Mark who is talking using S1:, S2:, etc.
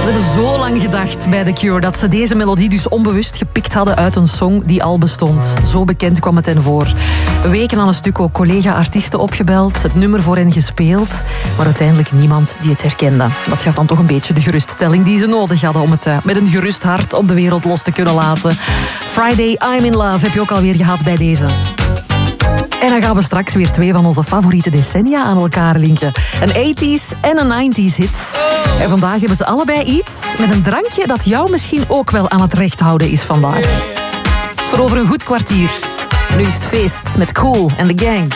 S1: Ze hebben zo lang gedacht bij The Cure dat ze deze melodie dus onbewust gepikt hadden uit een song die al bestond. Zo bekend kwam het hen voor. Weken aan een stuk ook collega-artiesten opgebeld, het nummer voor hen gespeeld, maar uiteindelijk niemand die het herkende. Dat gaf dan toch een beetje de geruststelling die ze nodig hadden om het met een gerust hart op de wereld los te kunnen laten. Friday, I'm in Love heb je ook alweer gehad bij deze. En dan gaan we straks weer 2 van onze favoriete decennia aan elkaar linken. Een 80s en een 90s hit. En vandaag hebben ze allebei iets met een drankje dat jou misschien ook wel aan het recht houden is vandaag. Het is voor over een goed kwartier. Nu is het feest met Cool en The Gang.